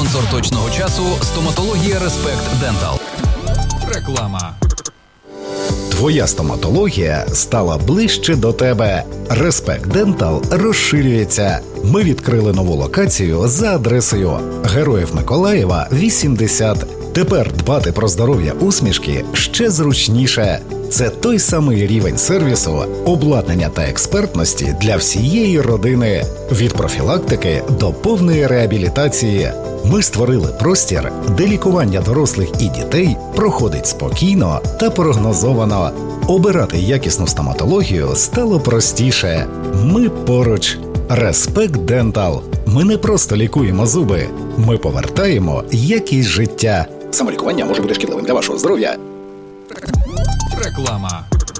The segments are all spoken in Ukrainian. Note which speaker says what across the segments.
Speaker 1: Спонсор точного часу – стоматологія Респект Дентал. Реклама.
Speaker 2: Твоя стоматологія стала ближче до тебе. Респект Дентал розширюється. Ми відкрили нову локацію за адресою Героїв Миколаєва, 80. Тепер дбати про здоров'я усмішки ще зручніше. Це той самий рівень сервісу, обладнання та експертності для всієї родини. Від профілактики до повної реабілітації. Ми створили простір, де лікування дорослих і дітей проходить спокійно та прогнозовано. Обирати якісну стоматологію стало простіше. Ми поруч. Респект Дентал. Ми не просто лікуємо зуби. Ми повертаємо якість життя. Самолікування може бути шкідливим для вашого здоров'я.
Speaker 1: Реклама.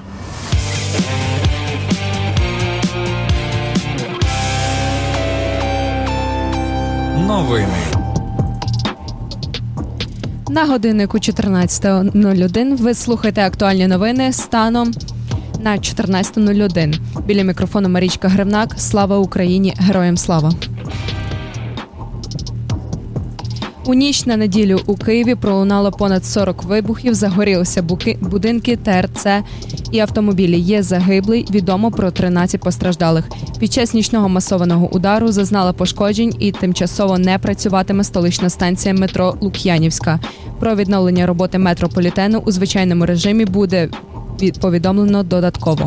Speaker 1: Новини.
Speaker 3: На годиннику 14:01 ви слухаєте актуальні новини станом на 14:01. Біля мікрофону Марічка Гривнак. Слава Україні! Героям слава! У ніч на неділю у Києві пролунало понад 40 вибухів, загорілися будинки, ТРЦ і автомобілі. Є загиблий, відомо про 13 постраждалих. Під час нічного масованого удару зазнала пошкоджень і тимчасово не працюватиме столична станція метро Лук'янівська. Про відновлення роботи метрополітену у звичайному режимі буде повідомлено додатково.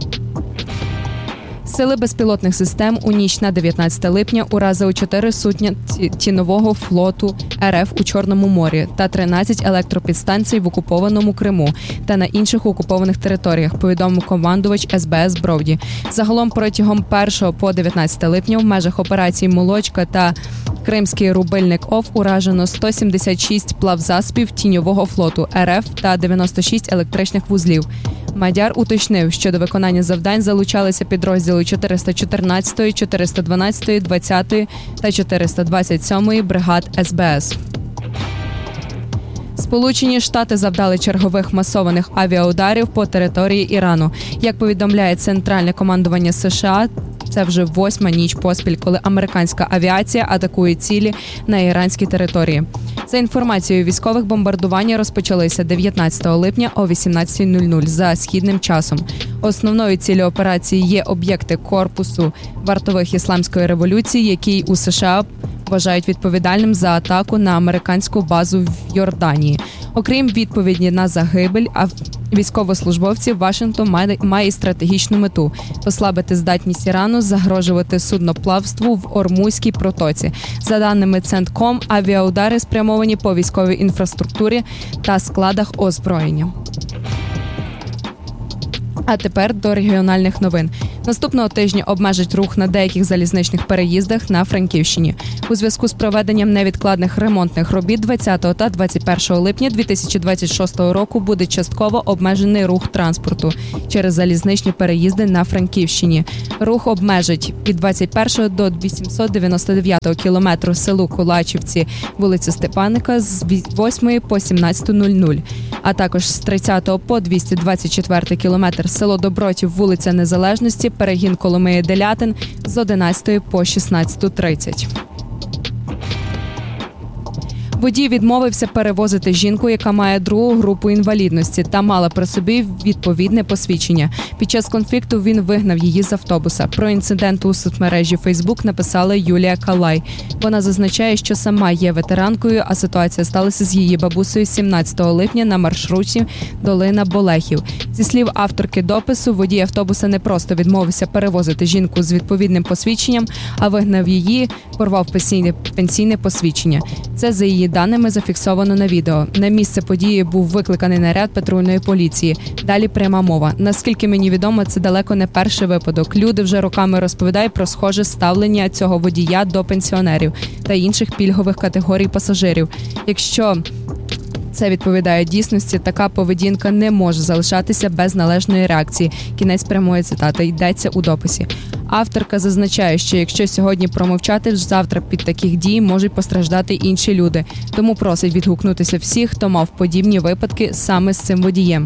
Speaker 3: Сили безпілотних систем у ніч на 19 липня уразили 4 судна тінового флоту РФ у Чорному морі та 13 електропідстанцій в окупованому Криму та на інших окупованих територіях, повідомив командувач СБС Бровді. Загалом протягом 1 по 19 липня в межах операції «Молочка» та Кримський рубильник ОФ уражено 176 плавзасобів тіньового флоту РФ та 96 електричних вузлів. Мадяр уточнив, що до виконання завдань залучалися підрозділи 414-ї, 412-ї, 20-ї та 427-ї бригад СБС. Сполучені Штати завдали чергових масованих авіаударів по території Ірану. Як повідомляє Центральне командування США, це вже 8-ма ніч поспіль, коли американська авіація атакує цілі на іранській території. За інформацією військових, бомбардування розпочалися 19 липня о 18:00 за східним часом. Основною ціллю операції є об'єкти корпусу вартових ісламської революції, який у США вважають відповідальним за атаку на американську базу в Йорданії. Окрім відповіді на загибель, військовослужбовців Вашингтон має стратегічну мету – послабити здатність Ірану загрожувати судноплавству в Ормузькій протоці. За даними Центком, авіаудари спрямовані по військовій інфраструктурі та складах озброєння. А тепер до регіональних новин. Наступного тижня обмежать рух на деяких залізничних переїздах на Франківщині. У зв'язку з проведенням невідкладних ремонтних робіт 20 та 21 липня 2026 року буде частково обмежений рух транспорту через залізничні переїзди на Франківщині. Рух обмежать від 21 до 899 кілометру селу Кулачівці, вулиця Степаника з 8 по 17:00, а також з 30 по 224 кілометр село Добротів, вулиця Незалежності, перегін Коломиї-Делятин з 11 по 16:30. Водій відмовився перевозити жінку, яка має другу групу інвалідності та мала при собі відповідне посвідчення. Під час конфлікту він вигнав її з автобуса. Про інцидент у соцмережі Facebook написала Юлія Калай. Вона зазначає, що сама є ветеранкою, а ситуація сталася з її бабусею 17 липня на маршруті Долина-Болехів. Зі слів авторки допису, водій автобуса не просто відмовився перевозити жінку з відповідним посвідченням, а вигнав її, порвав пенсійне посвідчення. Це за її даними зафіксовано на відео. На місце події був викликаний наряд патрульної поліції. Далі пряма мова. Наскільки мені відомо, це далеко не перший випадок. Люди вже роками розповідають про схоже ставлення цього водія до пенсіонерів та інших пільгових категорій пасажирів. Якщо це відповідає дійсності, така поведінка не може залишатися без належної реакції. Кінець прямої цитати йдеться у дописі. Авторка зазначає, що якщо сьогодні промовчати, завтра під таких дій можуть постраждати інші люди. Тому просить відгукнутися всіх, хто мав подібні випадки саме з цим водієм.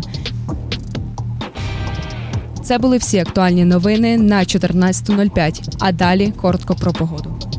Speaker 3: Це були всі актуальні новини на 14:05. А далі коротко про погоду.